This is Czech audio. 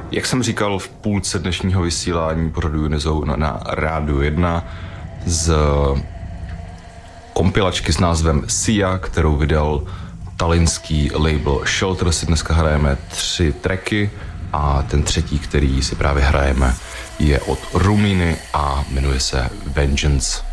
Jak jsem říkal v půlce dnešního vysílání pořadu Unizone na Rádiu 1 z kompilačky s názvem Sia, kterou vydal talinský label Shelter, si dneska hrajeme 3 tracky a ten třetí, který si právě hrajeme, je od Ruminy a jmenuje se Vengeance.